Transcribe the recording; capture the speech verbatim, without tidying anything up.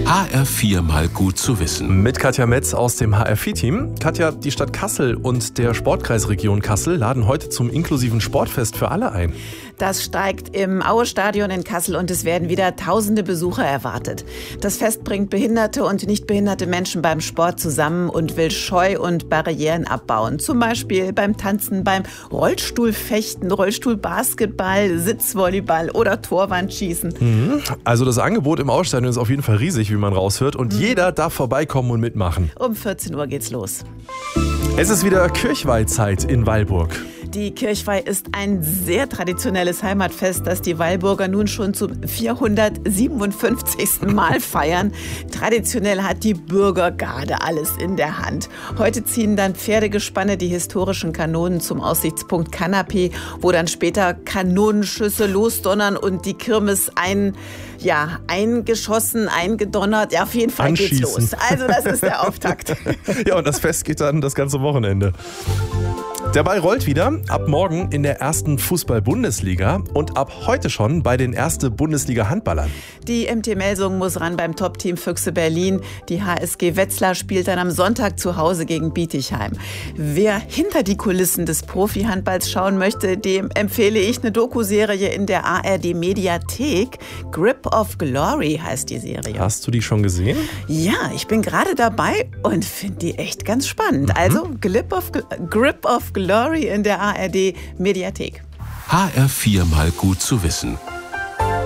H R vier mal gut zu wissen. Mit Katja Metz aus dem H R vier Team. Katja, die Stadt Kassel und der Sportkreisregion Kassel laden heute zum inklusiven Sportfest für alle ein. Das steigt im Aue-Stadion in Kassel und es werden wieder tausende Besucher erwartet. Das Fest bringt behinderte und nicht behinderte Menschen beim Sport zusammen und will Scheu und Barrieren abbauen. Zum Beispiel beim Tanzen, beim Rollstuhlfechten, Rollstuhlbasketball, Sitzvolleyball oder Torwandschießen. Mhm. Also das Angebot im Aue-Stadion ist auf jeden Fall riesig, wie man raushört. Und mhm. jeder darf vorbeikommen und mitmachen. Um vierzehn Uhr geht's los. Es ist wieder Kirchweihzeit in Weilburg. Die Kirchweih ist ein sehr traditionelles Heimatfest, das die Weilburger nun schon zum vierhundertsiebenundfünfzigsten Mal feiern. Traditionell hat die Bürgergarde alles in der Hand. Heute ziehen dann Pferdegespanne die historischen Kanonen zum Aussichtspunkt Kanapee, wo dann später Kanonenschüsse losdonnern und die Kirmes ein, ja, eingeschossen, eingedonnert. Ja, auf jeden Fall geht's los. Also das ist der Auftakt. Ja, und das Fest geht dann das ganze Wochenende. Der Ball rollt wieder, ab morgen in der ersten Fußball-Bundesliga und ab heute schon bei den ersten Bundesliga-Handballern. Die M T Melsungen muss ran beim Top-Team Füchse Berlin. Die H S G Wetzlar spielt dann am Sonntag zu Hause gegen Bietigheim. Wer hinter die Kulissen des Profi-Handballs schauen möchte, dem empfehle ich eine Dokuserie in der A R D-Mediathek. Grip of Glory heißt die Serie. Hast du die schon gesehen? Ja, ich bin gerade dabei und finde die echt ganz spannend. Mhm. Also Grip of, Grip of Glory in der A R D-Mediathek. H R vier mal gut zu wissen.